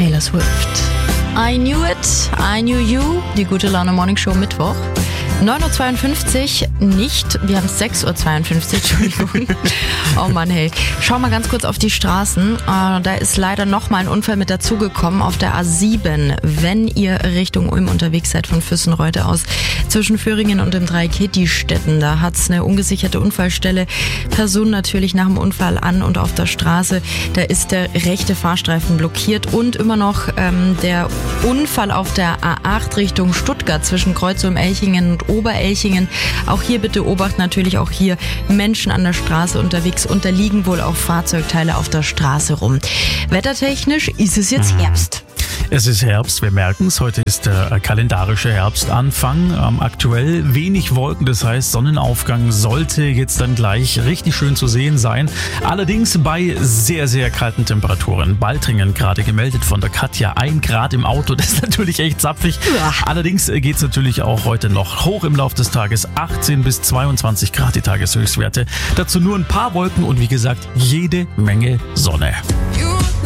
Taylor Swift. I knew it, I knew you. Die gute Laune Morning Show Mittwoch. 9.52 Uhr nicht, wir haben es 6.52 Uhr, Entschuldigung. Oh Mann, hey. Schau mal ganz kurz auf die Straßen. Da ist leider nochmal ein Unfall mit dazugekommen auf der A7. Wenn ihr Richtung Ulm unterwegs seid von Füssenreuth aus, zwischen Föhringen und dem Dreieck Hittistetten, da hat es eine ungesicherte Unfallstelle. Person natürlich nach dem Unfall an und auf der Straße. Da ist der rechte Fahrstreifen blockiert und immer noch der Unfall auf der A8 Richtung Stuttgart zwischen Kreuzulm-Elchingen und Oberelchingen. Auch hier bitte Obacht, natürlich auch hier Menschen an der Straße unterwegs und da liegen wohl auch Fahrzeugteile auf der Straße rum. Wettertechnisch ist es jetzt Herbst. Es ist Herbst, wir merken es. Heute ist der kalendarische Herbstanfang. Aktuell wenig Wolken, das heißt Sonnenaufgang sollte jetzt dann gleich richtig schön zu sehen sein. Allerdings bei sehr, sehr kalten Temperaturen. Baltringen gerade gemeldet von der Katja, 1 Grad im Auto, das ist natürlich echt zapfig. Ja. Allerdings geht es natürlich auch heute noch hoch im Laufe des Tages. 18 bis 22 Grad die Tageshöchstwerte. Dazu nur ein paar Wolken und wie gesagt jede Menge Sonne.